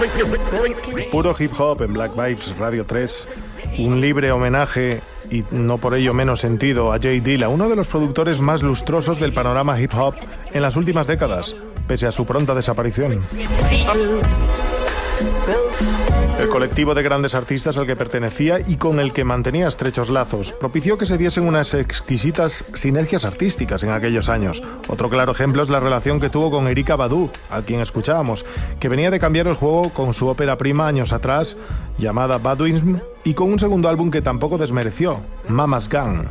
Puro hip hop en Black Vibes Radio 3. Un libre homenaje, y no por ello menos sentido, a Jay Dilla, uno de los productores más lustrosos del panorama hip hop en las últimas décadas, pese a su pronta desaparición. El colectivo de grandes artistas al que pertenecía y con el que mantenía estrechos lazos propició que se diesen unas exquisitas sinergias artísticas en aquellos años. Otro claro ejemplo es la relación que tuvo con Erykah Badu, a quien escuchábamos, que venía de cambiar el juego con su ópera prima años atrás, llamada Baduizm, y con un segundo álbum que tampoco desmereció, Mama's Gun.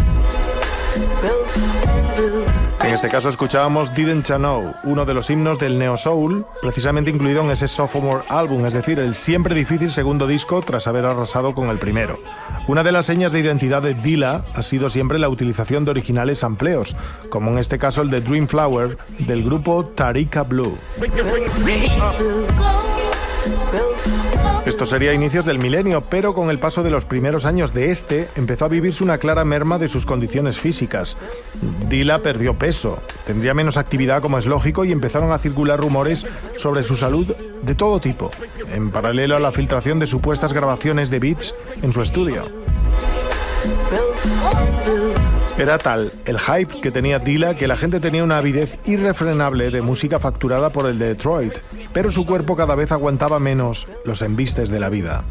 En este caso escuchábamos Didn't Ya Know, uno de los himnos del Neo Soul, precisamente incluido en ese sophomore álbum, es decir, el siempre difícil segundo disco tras haber arrasado con el primero. Una de las señas de identidad de Dilla ha sido siempre la utilización de originales sampleos, como en este caso el de Dream Flower del grupo Tarika Blue. Esto sería a inicios del milenio, pero con el paso de los primeros años de este, empezó a vivirse una clara merma de sus condiciones físicas. Dilla perdió peso, tendría menos actividad como es lógico y empezaron a circular rumores sobre su salud de todo tipo, en paralelo a la filtración de supuestas grabaciones de beats en su estudio. Era tal el hype que tenía Dilla que la gente tenía una avidez irrefrenable de música facturada por el de Detroit, pero su cuerpo cada vez aguantaba menos los embistes de la vida.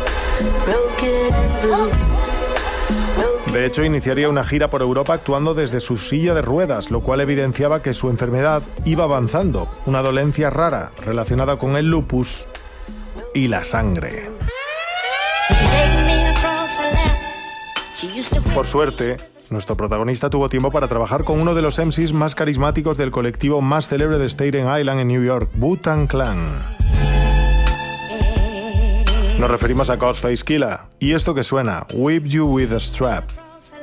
De hecho, iniciaría una gira por Europa actuando desde su silla de ruedas, lo cual evidenciaba que su enfermedad iba avanzando, una dolencia rara relacionada con el lupus y la sangre. Por suerte, nuestro protagonista tuvo tiempo para trabajar con uno de los MCs más carismáticos del colectivo más célebre de Staten Island en New York, Wu-Tang Clan. Nos referimos a Ghostface Killah, y esto que suena, Whip You With a Strap.